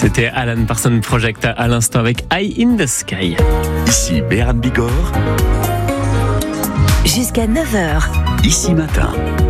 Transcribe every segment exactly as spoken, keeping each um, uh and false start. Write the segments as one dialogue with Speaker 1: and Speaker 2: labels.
Speaker 1: C'était Alan Parsons Project à l'instant avec Eye in the Sky.
Speaker 2: Ici Béarn Bigorre.
Speaker 3: Jusqu'à neuf heures.
Speaker 2: Ici Matin.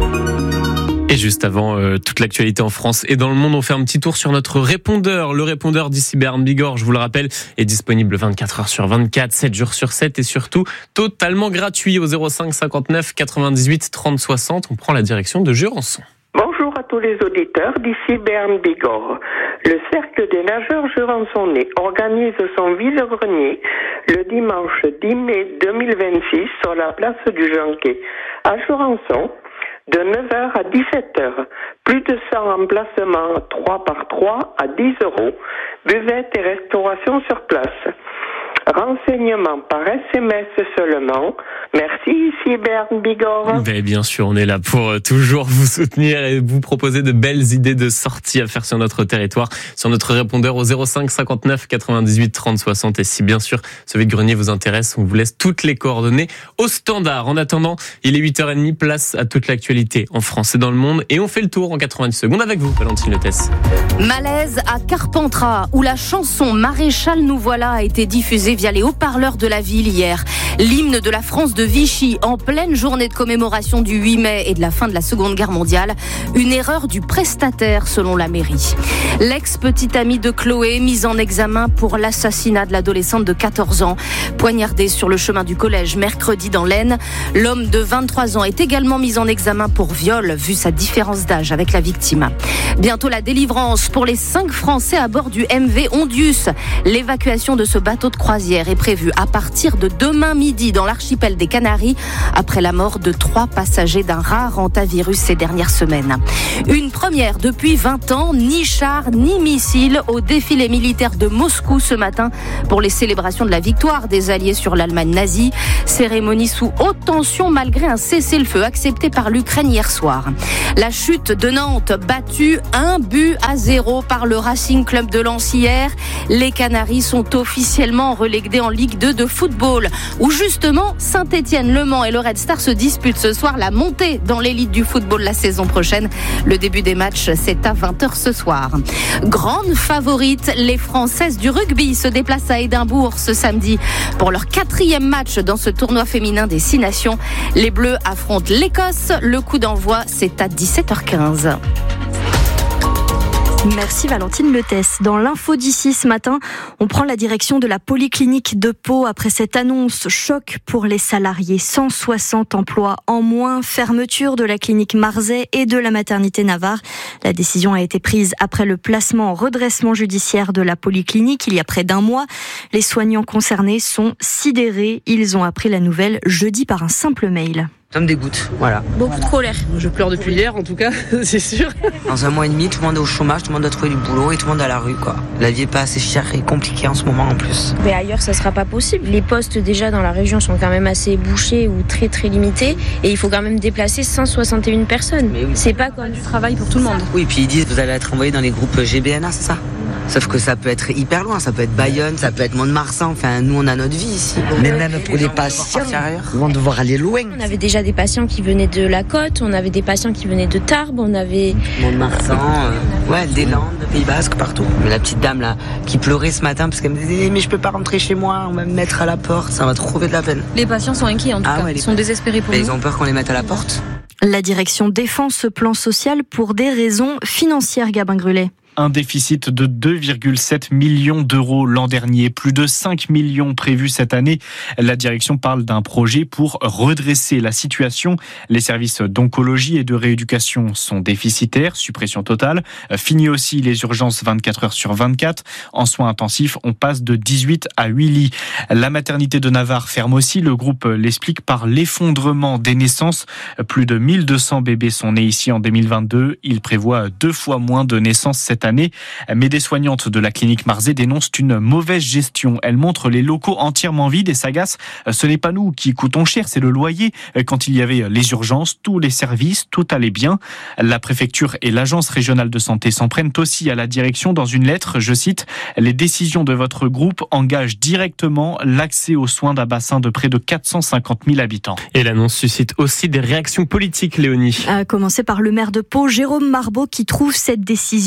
Speaker 1: Et juste avant euh, toute l'actualité en France et dans le monde, on fait un petit tour sur notre répondeur. Le répondeur d'ici Béarn Bigorre, je vous le rappelle, est disponible vingt-quatre heures sur vingt-quatre, sept jours sur sept et surtout totalement gratuit au zéro cinq cinquante-neuf quatre-vingt-dix-huit trente soixante. On prend la direction de Jurançon.
Speaker 4: Bonjour à tous les auditeurs d'ici Béarn Bigorre. Le Cercle des nageurs jurançonnais organise son vide-grenier le dimanche dix mai deux mille vingt-six sur la place du Jonquet à Jurançon de neuf heures à dix-sept heures. Plus de cent emplacements trois par trois à dix euros. Buvette et restauration sur place. Renseignements par S M S seulement. Merci, ici Béarn Bigorre.
Speaker 1: Ben bien sûr, on est là pour euh, toujours vous soutenir et vous proposer de belles idées de sorties à faire sur notre territoire, sur notre répondeur au zéro cinq cinquante-neuf quatre-vingt-dix-huit trente soixante. Et si bien sûr ce vide-grenier vous intéresse, on vous laisse toutes les coordonnées au standard. En attendant, il est huit heures trente, place à toute l'actualité en France et dans le monde. Et on fait le tour en quatre-vingt-dix secondes avec vous, Valentine Letès.
Speaker 5: Malaise à Carpentras, où la chanson Maréchal nous voilà a été diffusée via les haut-parleurs de la ville hier. L'hymne de la France de Vichy en pleine journée de commémoration du huit mai et de la fin de la Seconde Guerre mondiale. Une erreur du prestataire selon la mairie. L'ex-petite amie de Chloé mise en examen pour l'assassinat de l'adolescente de quatorze ans, poignardée sur le chemin du collège mercredi dans l'Aisne. L'homme de vingt-trois ans est également mis en examen pour viol vu sa différence d'âge avec la victime. Bientôt la délivrance pour les cinq Français à bord du M V Ondius. L'évacuation de ce bateau de croisière est prévue à partir de demain midi dans l'archipel des Canaries après la mort de trois passagers d'un rare hantavirus ces dernières semaines. Une première depuis vingt ans, ni chars ni missiles au défilé militaire de Moscou ce matin pour les célébrations de la victoire des Alliés sur l'Allemagne nazie. Cérémonie sous haute tension malgré un cessez-le-feu accepté par l'Ukraine hier soir. La chute de Nantes battue un but à zéro par le Racing Club de Lens hier. Les Canaries sont officiellement relégués en Ligue deux de football où justement Saint-Étienne, Le Mans et le Red Star se disputent ce soir la montée dans l'élite du football la saison prochaine. Le début des matchs, c'est à vingt heures ce soir. Grande favorite, les Françaises du rugby se déplacent à Édimbourg ce samedi pour leur quatrième match dans ce tournoi féminin des Six Nations. Les Bleus affrontent l'Écosse. Le coup d'envoi, c'est à dix-sept heures quinze.
Speaker 6: Merci Valentine Letès. Dans l'info d'ici ce matin, on prend la direction de la polyclinique de Pau après cette annonce choc pour les salariés. cent soixante emplois en moins, fermeture de la clinique Marzay et de la maternité Navarre. La décision a été prise après le placement en redressement judiciaire de la polyclinique il y a près d'un mois. Les soignants concernés sont sidérés. Ils ont appris la nouvelle jeudi par un simple mail.
Speaker 7: Ça me dégoûte, voilà.
Speaker 8: Beaucoup de colère. Je pleure depuis hier, en tout cas, c'est sûr.
Speaker 7: Dans un mois et demi, tout le monde est au chômage, tout le monde a trouvé du boulot et tout le monde est à la rue, quoi. La vie est pas assez chère et compliquée en ce moment en plus.
Speaker 9: Mais ailleurs, ça sera pas possible. Les postes déjà dans la région sont quand même assez bouchés ou très très limités et il faut quand même déplacer cent soixante et une personnes.
Speaker 7: Mais oui.
Speaker 9: C'est pas comme
Speaker 8: du travail pour tout le monde.
Speaker 7: Oui, puis ils disent vous allez être envoyé dans les groupes G B N A, c'est ça ? Sauf que ça peut être hyper loin, ça peut être Bayonne, ça peut être Mont-de-Marsan, enfin nous on a notre vie ici.
Speaker 10: Mais même pour les patients, ils vont devoir aller loin.
Speaker 9: On avait déjà des patients qui venaient de la côte, on avait des patients qui venaient de Tarbes, on avait...
Speaker 7: Mont-de-Marsan, euh, ouais, des Landes, Pays Basque, partout. Mais la petite dame là, qui pleurait ce matin parce qu'elle me disait mais je peux pas rentrer chez moi, on va me mettre à la porte, ça va trouver de la peine.
Speaker 8: Les patients sont inquiets en tout
Speaker 7: ah,
Speaker 8: cas,
Speaker 7: ouais,
Speaker 8: ils sont désespérés pour
Speaker 7: mais
Speaker 8: nous.
Speaker 7: Ils ont peur qu'on les mette à la porte.
Speaker 6: La direction défend ce plan social pour des raisons financières, Gabin Grulet.
Speaker 11: Un déficit de deux virgule sept millions d'euros l'an dernier, plus de cinq millions prévus cette année. La direction parle d'un projet pour redresser la situation. Les services d'oncologie et de rééducation sont déficitaires, suppression totale. Fini aussi les urgences vingt-quatre heures sur vingt-quatre. En soins intensifs, on passe de dix-huit à huit lits. La maternité de Navarre ferme aussi. Le groupe l'explique par l'effondrement des naissances. Plus de mille deux cents bébés sont nés ici en deux mille vingt-deux. Il prévoit deux fois moins de naissances cette année. Mais des soignantes de la clinique Marzay dénoncent une mauvaise gestion. Elles montrent les locaux entièrement vides et s'agacent. Ce n'est pas nous qui coûtons cher, c'est le loyer. Quand il y avait les urgences, tous les services, tout allait bien. La préfecture et l'agence régionale de santé s'en prennent aussi à la direction dans une lettre. Je cite, « Les décisions de votre groupe engagent directement l'accès aux soins d'un bassin de près de quatre cent cinquante mille habitants. »
Speaker 1: Et l'annonce suscite aussi des réactions politiques, Léonie.
Speaker 6: À commencer par le maire de Pau, Jérôme Marbeau, qui trouve cette décision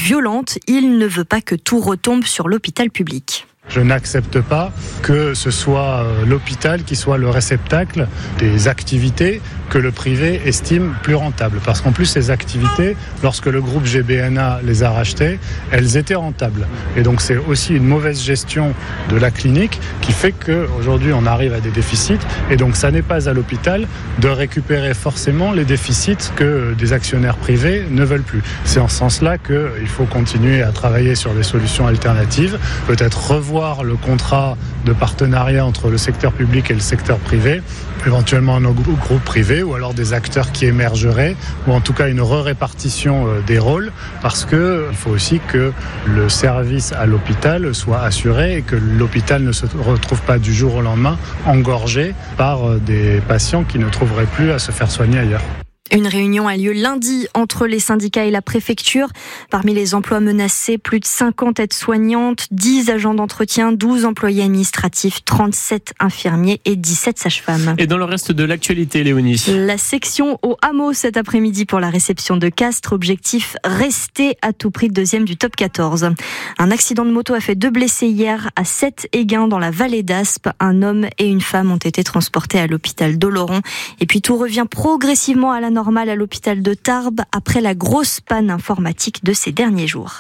Speaker 6: violente. Il ne veut pas que tout retombe sur l'hôpital public.
Speaker 3: Je n'accepte pas que ce soit l'hôpital qui soit le réceptacle des activités que le privé estime plus rentables. Parce qu'en plus, ces activités, lorsque le groupe G B N A les a rachetées, elles étaient rentables. Et donc, c'est aussi une mauvaise gestion de la clinique qui fait qu'aujourd'hui, on arrive à des déficits. Et donc, ça n'est pas à l'hôpital de récupérer forcément les déficits que des actionnaires privés ne veulent plus. C'est en ce sens-là qu'il faut continuer à travailler sur des solutions alternatives, peut-être revoir le contrat de partenariat entre le secteur public et le secteur privé, éventuellement un groupe privé ou alors des acteurs qui émergeraient, ou en tout cas une re-répartition des rôles, parce qu'il faut aussi que le service à l'hôpital soit assuré et que l'hôpital ne se retrouve pas du jour au lendemain engorgé par des patients qui ne trouveraient plus à se faire soigner ailleurs.
Speaker 6: Une réunion a lieu lundi entre les syndicats et la préfecture. Parmi les emplois menacés, plus de cinquante aides-soignantes, dix agents d'entretien, douze employés administratifs, trente-sept infirmiers et dix-sept sages-femmes.
Speaker 1: Et dans le reste de l'actualité, Léonie ?
Speaker 6: La section au hameau cet après-midi pour la réception de Castres. Objectif, rester à tout prix deuxième du top quatorze. Un accident de moto a fait deux blessés hier à Sept-Éguin dans la vallée d'Aspe. Un homme et une femme ont été transportés à l'hôpital d'Oloron. Et puis tout revient progressivement à la normale à l'hôpital de Tarbes après la grosse panne informatique de ces derniers jours.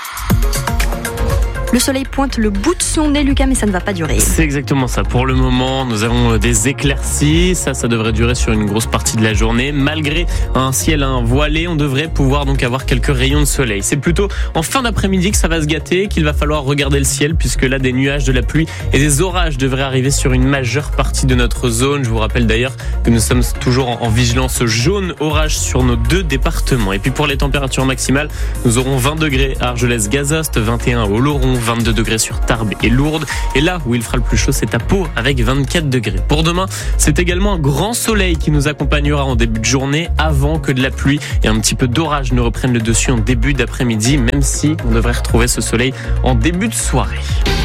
Speaker 6: Le soleil pointe le bout de son nez, Lucas, mais ça ne va pas durer.
Speaker 1: C'est exactement ça. Pour le moment, nous avons des éclaircies. Ça, ça devrait durer sur une grosse partie de la journée. Malgré un ciel un voilé, on devrait pouvoir donc avoir quelques rayons de soleil. C'est plutôt en fin d'après-midi que ça va se gâter, qu'il va falloir regarder le ciel, puisque là, des nuages, de la pluie et des orages devraient arriver sur une majeure partie de notre zone. Je vous rappelle d'ailleurs que nous sommes toujours en vigilance jaune orage sur nos deux départements. Et puis pour les températures maximales, nous aurons vingt degrés à Argelès-Gazost, vingt et un à Oloron, vingt-deux degrés sur Tarbes et Lourdes. Et là où il fera le plus chaud, c'est à Pau avec vingt-quatre degrés. Pour demain, c'est également un grand soleil qui nous accompagnera en début de journée avant que de la pluie et un petit peu d'orage ne reprennent le dessus en début d'après-midi, même si on devrait retrouver ce soleil en début de soirée.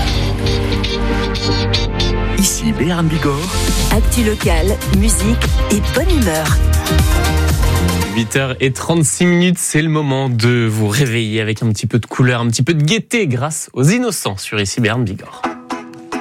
Speaker 2: Ici Béarn Bigorre.
Speaker 12: Actu locale, musique et bonne humeur.
Speaker 1: huit heures trente-six minutes, c'est le moment de vous réveiller avec un petit peu de couleur, un petit peu de gaieté grâce aux innocents sur Ici Béarn Bigorre.